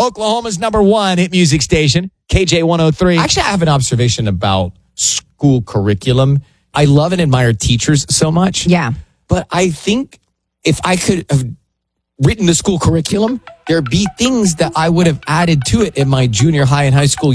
Oklahoma's #1 hit music station, KJ103. Actually, I have an observation about school curriculum. I love and admire teachers so much. Yeah. But I think if I could have written the school curriculum, there'd be things that I would have added to it in my junior high and high school